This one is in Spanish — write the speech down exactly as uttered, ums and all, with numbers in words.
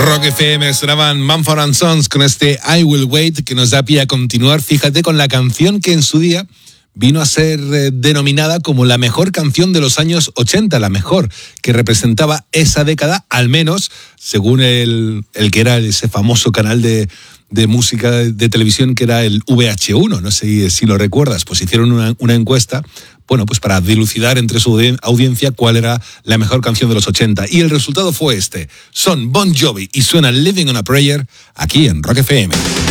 Rock F M sonaban Mumford and Sons con este I Will Wait, que nos da pie a continuar, fíjate, con la canción que en su día vino a ser eh, denominada como la mejor canción de los años ochenta, la mejor, que representaba esa década, al menos según el, el que era ese famoso canal de, de música de televisión que era el V H uno, no sé si lo recuerdas, pues hicieron una, una encuesta, bueno, pues para dilucidar entre su audiencia cuál era la mejor canción de los ochenta, y el resultado fue este. Son Bon Jovi y suena Living on a Prayer aquí en Rock F M.